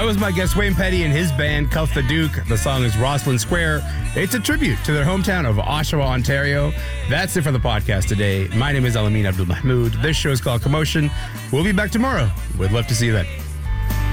was my guest, Wayne Petty, and his band, Cuff the Duke. The song is Rosslyn Square. It's a tribute to their hometown of Oshawa, Ontario. That's it for the podcast today. My name is Alameen Abdul Mahmood. This show is called Commotion. We'll be back tomorrow. We'd love to see you then.